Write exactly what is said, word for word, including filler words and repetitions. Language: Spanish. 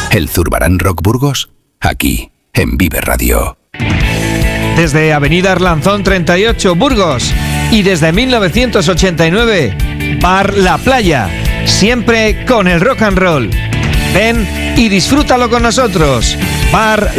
El Zurbarán Rock Burgos, aquí, en Vive Radio. Desde Avenida Arlanzón treinta y ocho, Burgos. Y desde mil novecientos ochenta y nueve, Bar La Playa. Siempre con el rock and roll. Ven y disfrútalo con nosotros. Bar